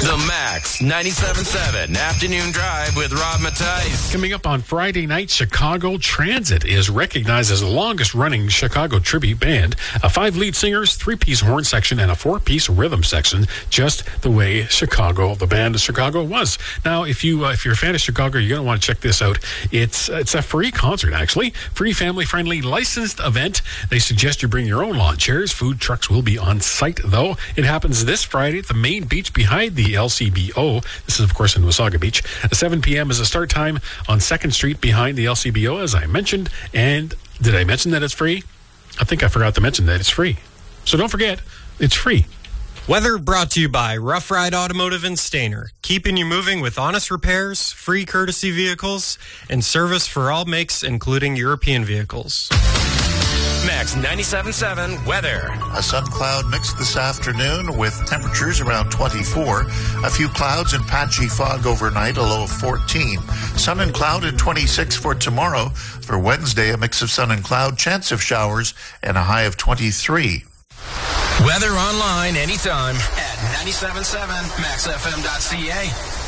The Max 97.7 Afternoon Drive with Rob Mattice. Coming up on Friday night, Chicago Transit is recognized as the longest-running Chicago tribute band. 5 lead singers, 3-piece horn section, and a 4-piece rhythm section, just the way Chicago, the band of Chicago, was. Now, if you're a fan of Chicago, you're going to want to check this out. It's a free concert, actually. Free, family-friendly, licensed event. They suggest you bring your own lawn chairs. Food trucks will be on site, though. It happens this Friday at the main beach behind the LCBO. This is, of course, in Wasaga Beach. 7 p.m. is the start time on 2nd Street behind the LCBO, as I mentioned. And did I mention that it's free? I think I forgot to mention that it's free. So don't forget, it's free. Weather brought to you by Rough Ride Automotive in Stayner, keeping you moving with honest repairs, free courtesy vehicles, and service for all makes, including European vehicles. Max 97.7 weather. A sun cloud mix this afternoon with temperatures around 24. A few clouds and patchy fog overnight, a low of 14. Sun and cloud at 26 for tomorrow. For Wednesday, a mix of sun and cloud, chance of showers, and a high of 23. Weather online anytime at 97.7maxfm.ca.